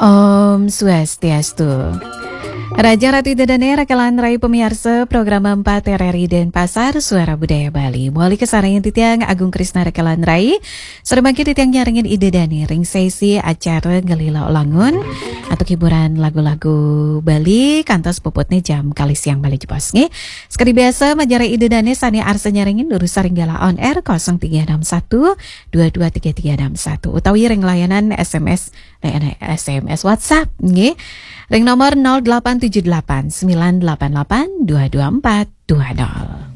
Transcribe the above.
Om Swastiastu. Raja Ratu Idadane Rakalan Rai pemirsa program 4 RRI dan Pasar Suara Budaya Bali. Muali kesarangan titiang Agung Krisna Rakalan Rai. Seremaki titiang nyaringin Idadane ring sesi acara Gelila Olangun atau hiburan lagu-lagu Bali kantos puputnya jam kali siang Bali Jepos nge. Sekali biasa majalah Idadane sani arsa nyaringin lurus saringgala on air 0361 223361 utawi ring layanan SMS WhatsApp nge. Ring nomor 0878 988 224 20.